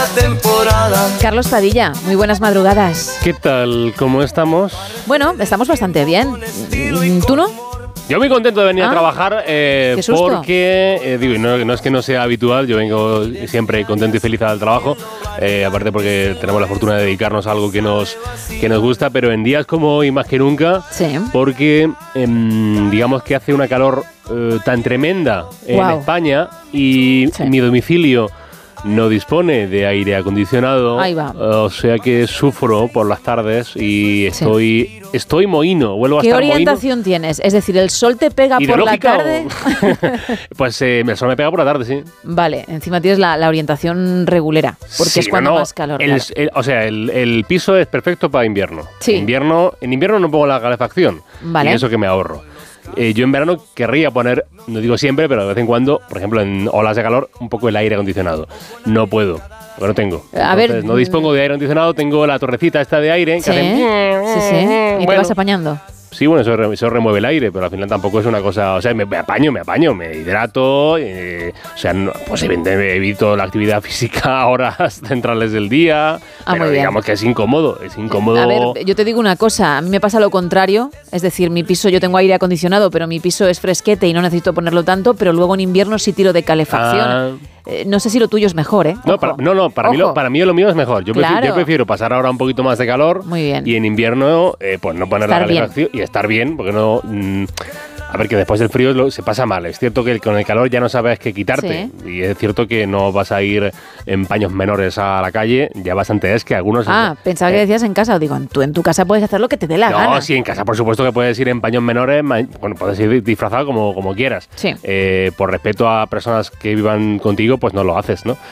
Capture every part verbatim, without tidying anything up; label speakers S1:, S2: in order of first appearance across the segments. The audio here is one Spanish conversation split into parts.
S1: la temporada.
S2: Carlos Padilla, muy buenas madrugadas.
S3: ¿Qué tal? ¿Cómo estamos?
S2: Bueno, estamos bastante bien. ¿Tú no?
S3: Yo muy contento de venir
S2: ¿Ah?
S3: a trabajar eh,
S2: Qué susto.
S3: porque, eh, digo, no, no es que no sea habitual, yo vengo siempre contento y feliz al trabajo, eh, aparte porque tenemos la fortuna de dedicarnos a algo que nos, que nos gusta, pero en días como hoy más que nunca,
S2: Sí.
S3: porque eh, digamos que hace una calor eh, tan tremenda en
S2: Wow.
S3: España y
S2: Sí.
S3: mi domicilio no dispone de aire acondicionado,
S2: Ahí va.
S3: o sea que sufro por las tardes y estoy, sí. estoy mohíno, vuelvo a
S2: ¿Qué
S3: estar mohíno.
S2: orientación tienes? Es decir, ¿el sol te pega por la
S3: ¿Ideológica
S2: tarde?
S3: o- Pues eh, el sol me pega por la tarde, sí.
S2: Vale, encima tienes la, la orientación regulera, porque
S3: Sí,
S2: es cuando
S3: no,
S2: más calor.
S3: el-
S2: claro.
S3: el- o sea, el, el piso es perfecto para invierno.
S2: Sí.
S3: Invierno. En invierno no pongo la calefacción.
S2: Vale.
S3: Y eso que me ahorro. Eh, yo en verano querría poner, no digo siempre, pero de vez en cuando, por ejemplo, en olas de calor, un poco el aire acondicionado. No puedo, porque no tengo.
S2: A ver,
S3: Entonces, no dispongo de aire acondicionado, tengo la torrecita esta de aire.
S2: Sí,
S3: que hace-
S2: sí, sí. Y te
S3: Bueno.
S2: vas apañando.
S3: Sí, bueno, eso, re- eso remueve el aire, pero al final tampoco es una cosa... O sea, me, me apaño, me apaño, me hidrato... eh, o sea, no, pues evidentemente evito la actividad física a horas centrales del día.
S2: Ah,
S3: pero
S2: muy bien.
S3: digamos que es incómodo, es incómodo...
S2: A ver, yo te digo una cosa, a mí me pasa lo contrario, es decir, mi piso, yo tengo aire acondicionado, pero mi piso es fresquete y no necesito ponerlo tanto, pero luego en invierno sí tiro de calefacción.
S3: Ah.
S2: Eh, no sé si lo tuyo es mejor, ¿eh?
S3: No,
S2: Ojo.
S3: para, no, no, para mí, lo,
S2: Ojo.
S3: para mí lo mío es mejor. Yo, prefiero,
S2: Claro.
S3: yo prefiero pasar ahora un poquito más de calor
S2: Muy bien.
S3: y en invierno eh, pues no poner
S2: Estar
S3: la calefacción y estar bien, porque no... mm, a ver, que después del frío lo- se pasa mal. Es cierto que el- con el calor ya no sabes qué quitarte. Y es cierto que no vas a ir en paños menores a la calle. Ya bastante es que algunos...
S2: Ah, pensaba que
S3: eh,
S2: decías en casa. Digo, tú en tu casa puedes hacer lo que te dé la
S3: No,
S2: gana.
S3: sí, en casa por supuesto que puedes ir en paños menores, ma- bueno, puedes ir disfrazado como, como quieras.
S2: Sí.
S3: Eh, por respeto a personas que vivan contigo, pues no lo haces, ¿no?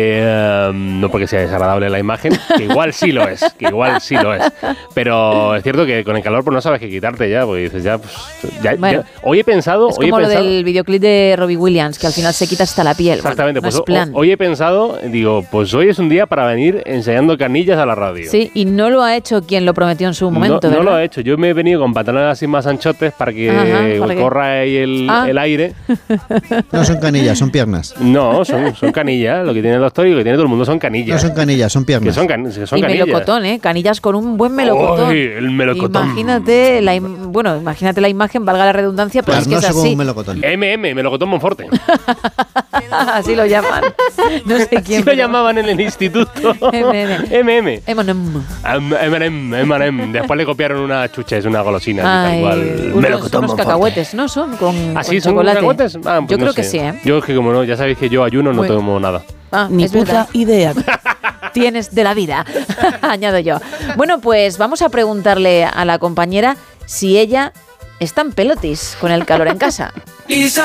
S3: Eh, no porque sea desagradable la imagen, que igual sí lo es, que igual sí lo es. Pero es cierto que con el calor pues no sabes qué quitarte ya, porque dices ya, pues, ya,
S2: Bueno,
S3: ya- hoy he pensado,
S2: Es
S3: hoy he
S2: como lo
S3: pensado,
S2: del videoclip de Robbie Williams, que al final se quita hasta la piel.
S3: exactamente,
S2: Bueno,
S3: pues
S2: no
S3: ho-
S2: es plan.
S3: hoy he pensado, digo, pues hoy es un día para venir enseñando canillas a la radio.
S2: Sí, y no lo ha hecho quien lo prometió en su momento,
S3: no, no
S2: ¿verdad?
S3: lo he hecho. Yo me he venido con pantalones así más anchotes para que
S2: Ajá, ¿para qué?
S3: corra ahí el,
S2: Ah.
S3: el aire.
S4: No son canillas, son piernas.
S3: No, son, son canillas. Lo que tiene el doctor y lo que tiene todo el mundo son canillas.
S4: No son canillas, son
S3: que
S4: piernas.
S3: son, can- que son
S2: Y
S3: canillas.
S2: melocotón, ¿eh? Canillas con un buen melocotón.
S3: ¡Ay, el melocotón!
S2: Imagínate la, im- bueno, imagínate la imagen, valga la redundancia, pero es que es
S4: Carnoso como
S2: así.
S4: un melocotón.
S3: M M, melocotón Monforte.
S2: Así lo llaman. No sé quién.
S3: Así lo
S2: pero-
S3: llamaban en el instituto.
S2: M M.
S3: M M.
S2: Eminem.
S3: Am- M M, M M. Después le copiaron una chuches, una golosina.
S2: Ay,
S3: igual.
S2: unos,
S3: Melocotón
S2: unos
S3: Monforte.
S2: cacahuetes, ¿no? Son con,
S3: ¿Ah,
S2: con
S3: sí? ¿Son
S2: chocolate.
S3: cacahuetes? Ah, pues
S2: Yo
S3: no
S2: creo que
S3: sé.
S2: sí, ¿eh?
S3: Yo es que como no, ya sabéis que yo ayuno, no
S2: Muy-
S3: tomo nada.
S2: Ah,
S5: Ni
S2: es
S5: puta
S2: verdad.
S5: idea.
S2: Tienes de la vida, añado yo. Bueno, pues vamos a preguntarle a la compañera si ella está en pelotis con el calor en casa.
S1: Y